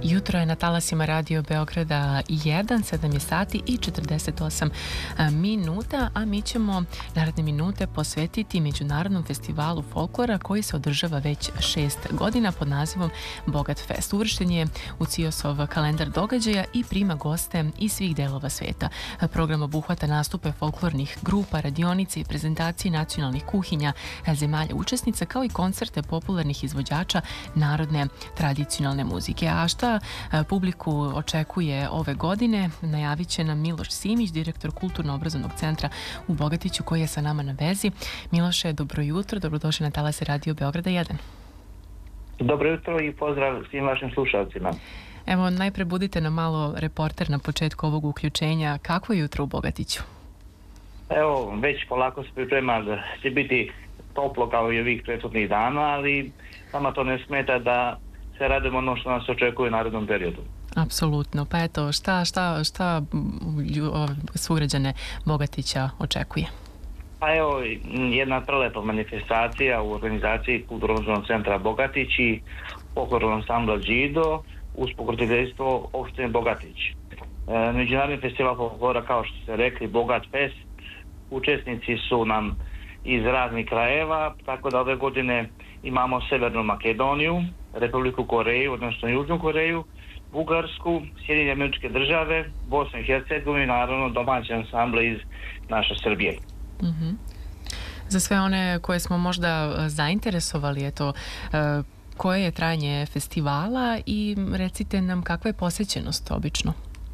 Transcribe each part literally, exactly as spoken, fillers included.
Jutro je na talasima Radio Beograda jedan, sedam je sati i četrdeset osam minuta, a mi ćemo naredne minute posvetiti Međunarodnom festivalu folklora koji se održava već šest godina pod nazivom Bogat Fest. Uvršten je u C I O S-ov kalendar događaja i prima goste iz svih delova sveta. Program obuhvata nastupe folklornih grupa, radionice i prezentacije nacionalnih kuhinja zemalja učesnica, kao i koncerte popularnih izvođača narodne tradicionalne muzike. A šta publiku očekuje ove godine, najavit će nam Miloš Simić, direktor Kulturno-obrazovnog centra u Bogatiću, koji je sa nama na vezi. Miloše, dobro jutro, dobrodošli na talase Radio Beograda jedan. Dobro jutro i pozdrav svim vašim slušalcima. Evo, najpre budite nam malo reporter na početku ovog uključenja. Kako je jutro u Bogatiću? Evo, već polako se priprema da će biti toplo kao i ovih prethodnih dana, ali nama to ne smeta da se radimo ono što nas očekuje u narednom periodu. Apsolutno. Pa eto, šta, šta, šta sugrađane Bogatića očekuje? Pa evo, jedna prelepa manifestacija u organizaciji Kulturno-obrazovnog centra Bogatić i folklornog ansambla Džido uz pokroviteljstvo opštine Bogatić. E, Međunarodni festival folklora, kao što ste rekli, Bogat Fest. Učesnici su nam iz raznih krajeva, tako da ove godine imamo Severnu Makedoniju, Republiku Koreju, odnosno Južnu Koreju, Bugarsku, Sjedinjene Američke Države, Bosnu i Hercegovinu i naravno domaće ansamble iz naše Srbije. Mm-hmm. Za sve one koje smo možda zainteresovali, eto, koje je trajanje festivala i recite nam kakva je posjećenost obično?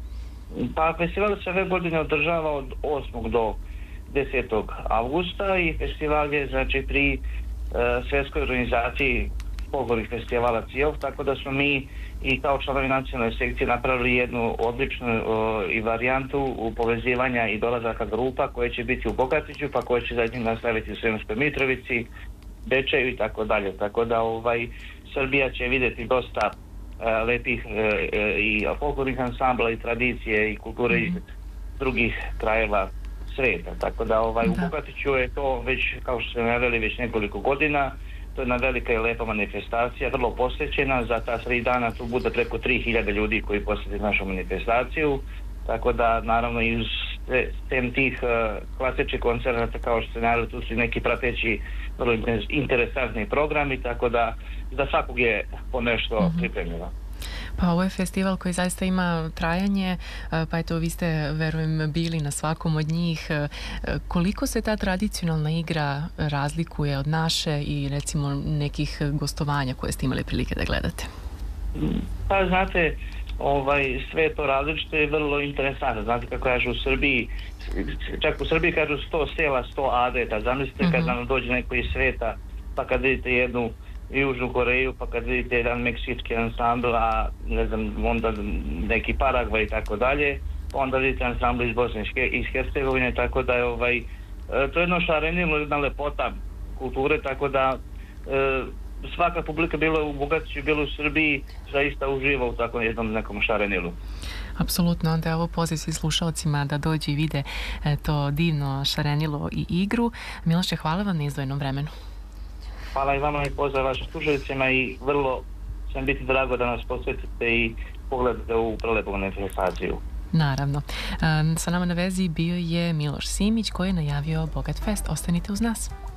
Pa festival se ove godine održava od osmog do desetog avgusta i festival je znači pri uh, svjetskoj organizaciji folklornih festivala C I O S, tako da smo mi i kao članovi nacionalne sekcije napravili jednu odličnu uh, i varijantu u povezivanja i dolazaka grupa koje će biti u Bogatiću, pa koje će zajedno nastaviti u Sremskoj Mitrovici, Bečeju i tako dalje. Tako da ovaj Srbija će vidjeti dosta uh, lepih uh, i folklornih ansambla i tradicije i kulture mm-hmm. iz drugih krajeva sveta. Tako da ovaj da. U Bogatiću je to već, kao što ste naveli, već nekoliko godina. To je jedna velika i lepa manifestacija, vrlo posvećena. Za ta tri dana tu bude preko tri hiljade ljudi koji posjeti našu manifestaciju. Tako da, naravno, iz tem tih uh, klasičnih koncerta, kao što ste naveli, tu su neki prateći vrlo interesantni programi, tako da za svakog je po nešto mm-hmm. pripremljeno. Pa ovo je festival koji zaista ima trajanje, pa eto vi ste, verujem, bili na svakom od njih. Koliko se ta tradicionalna igra razlikuje od naše i recimo nekih gostovanja koje ste imali prilike da gledate? Pa znate, ovaj, sve to različito je vrlo interesantno. Znate kako kažu u Srbiji, čak u Srbiji kažu sto sela, sto adeta. Zamislite mm-hmm. kad nam dođe neko iz sveta, pa kad vidite jednu Južnu Koreju, pa kad vidite jedan meksički ansambl, a ne znam, onda neki Paragvaj i tako dalje, onda vidite ansambl iz Bosne iz Hercegovine, tako da je ovaj, to je jedno šarenilo, jedna lepota kulture, tako da e, svaka publika bila u Bogatiću, bila u Srbiji, zaista uživa u takvom jednom nekom šarenilu. Apsolutno, onda je ovo poziv svim slušalcima da dođu i vide to divno šarenilo i igru. Miloše, hvala vam na izdvojenom vremenu. Hvala i vama i pozdrav vašim slušalicima i vrlo sam biti drago da nas posvetite i pogledate ovu prelepu manifestaciju. Naravno. Sa nama na vezi bio je Miloš Simić koji je najavio Bogat Fest. Ostanite uz nas.